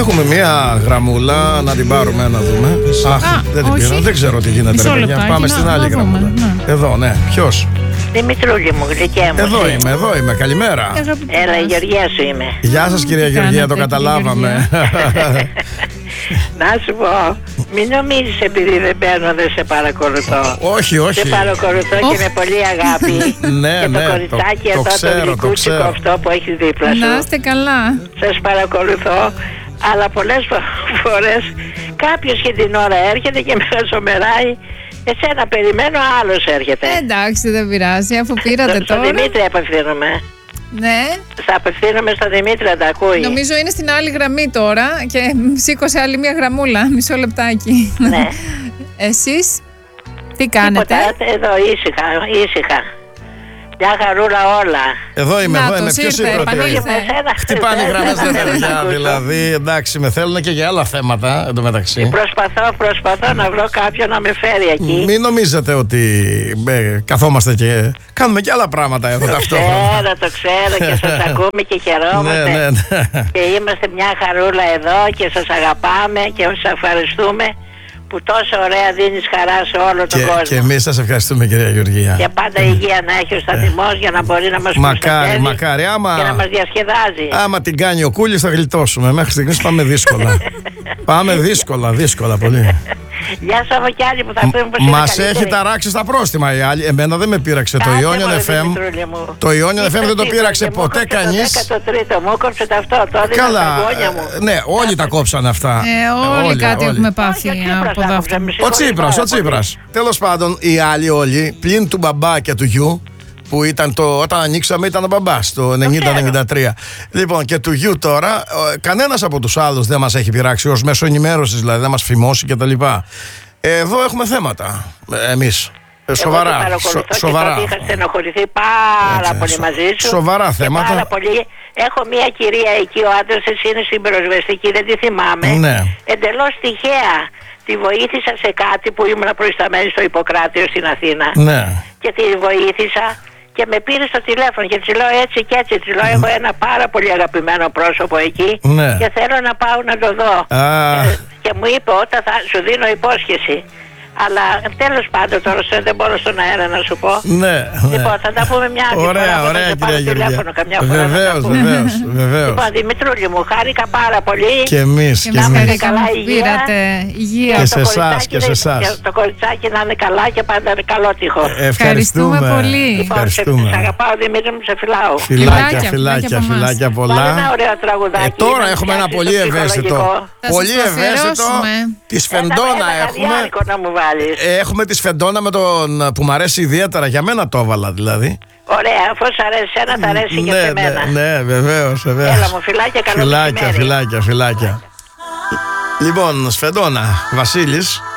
Έχουμε μία γραμμούλα, να την πάρουμε να δούμε. Αχ, δεν την πήρα, δεν ξέρω τι γίνεται. Ρε, παιδιά. Πάμε στην άλλη γραμμούλα. Εδώ, ναι, ποιος? Δημητρούλη μου, γλυκιά μου. Εδώ είμαι, καλημέρα. Έλα, η Γεωργία σου είμαι. Γεια σας κυρία Γεωργία, το καταλάβαμε. Να σου πω, μην νομίζεις επειδή δεν παίρνω δεν σε παρακολουθώ. Όχι. Σε παρακολουθώ και με πολύ αγάπη. Ναι, και το κοριτσάκι εδώ, το γλυκούτσικο αυτό που έχεις δίπλα σου. Να είστε καλά. Σας παρακολουθώ, αλλά πολλές φορές κάποιος και την ώρα έρχεται και με χασομεράει. Εσένα περιμένω, άλλος έρχεται. Εντάξει, δεν πειράζει, αφού πήρατε τώρα. Στον Δημήτρη απευθύνομαι. Ναι. Θα απευθύνομαι στον Δημήτρη, να τα ακούει. Νομίζω είναι στην άλλη γραμμή τώρα και σήκωσε άλλη μια γραμμούλα. Μισό λεπτάκι. Ναι. Εσείς τι κάνετε? Τίποτα, εδώ ήσυχα. Μια χαρούλα όλα. Εδώ είμαι, ποιος είναι? Χτυπάνε οι γραμμές, δηλαδή, εντάξει, με θέλουν και για άλλα θέματα εντωμεταξύ. Προσπαθώ να βρω κάποιον να με φέρει εκεί. Μην νομίζετε ότι καθόμαστε και κάνουμε και άλλα πράγματα εδώ ταυτόχρονα. Το ξέρω και σας ακούμε και χαιρόμαστε. Ναι. Και είμαστε μια χαρούλα εδώ και σας αγαπάμε και σας ευχαριστούμε που τόσο ωραία δίνεις χαρά σε όλο τον κόσμο. Και εμείς σας ευχαριστούμε κυρία Γεωργία. Και πάντα υγεία να έχει ο σταθμός για να μπορεί να μας προστατεύει μακάρι, και να μας διασκεδάζει. Άμα την κάνει ο Κούλης θα γλιτώσουμε. Μέχρι στιγμής πάμε δύσκολα. Πάμε δύσκολα πολύ. Γεια σας από κι άλλοι που θα πούμε πως είναι μας καλύτεροι. έχει ταράξει στα πρόστιμα η άλλη. Εμένα δεν με πείραξε το Ionian FM. Το Ionian FM δεν το πείραξε ποτέ κανείς. Το 13ο μου κόψε το αυτό. Το έδινα στα γόνια μου. Ναι, όλοι τα κόψαν αυτά. Όλοι κάτι έχουμε πάθει από αυτό. Ο Τσίπρας. Τέλος πάντων, οι άλλοι όλοι, πλην του μπαμπά και του γιου, που ήταν όταν ανοίξαμε ήταν ο μπαμπάς το 90-93. Λοιπόν, και του γιου τώρα, κανένας από τους άλλους δεν μας έχει πειράξει ως μέσο ενημέρωσης, δηλαδή δεν μας φημώσει κτλ. Εδώ έχουμε θέματα εμείς. Σοβαρά. Και είχα στενοχωρηθεί πάρα πολύ μαζί σου. Σοβαρά θέματα. Πάρα πολύ. Έχω μια κυρία εκεί, ο άντρας της είναι στην πυροσβεστική, δεν τη θυμάμαι. Ναι. Εντελώς τυχαία τη βοήθησα σε κάτι που ήμουν προϊσταμένη στο Ιπποκράτιο στην Αθήνα. Ναι. Και τη βοήθησα και με πήρε στο τηλέφωνο και της λέω έτσι και έτσι. Της λέω έχω ένα πάρα πολύ αγαπημένο πρόσωπο εκεί. Ναι. Και θέλω να πάω να το δω. Και μου είπε όταν σου δίνω υπόσχεση. Αλλά τέλος πάντων τώρα δεν μπορώ στον αέρα να σου πω. Ναι. Λοιπόν, θα τα πούμε μια άλλη φορά. Ωραία, κυρία Γεωργία. Βεβαίως. Λοιπόν, Δημητρούλη μου, χάρηκα πάρα πολύ. Και εμείς. Να είστε καλά, υγεία. Και σε εσάς, και σε εσάς. Το κοριτσάκι να είναι καλά και πάντα καλότυχο. Ευχαριστούμε πολύ. Σε αγαπάω, Δημήτρη μου, σε φυλάω. Φιλάκια πολλά. Ένα ωραίο τραγουδάκι. Τώρα έχουμε ένα πολύ ευαίσθητο. Πολύ ευαίσθητο. Τη Σφεντόνα έχουμε. Έχουμε τη Σφεντόνα με τον που μου αρέσει ιδιαίτερα. Για μένα το έβαλα δηλαδή. Ωραία, αφού σ' αρέσει ένα θα αρέσει και σε μένα. Ναι, βεβαίως. Έλα μου, φιλάκια, καλό μεσημέρι. Φιλάκια. Λοιπόν, Σφεντόνα, Βασίλης.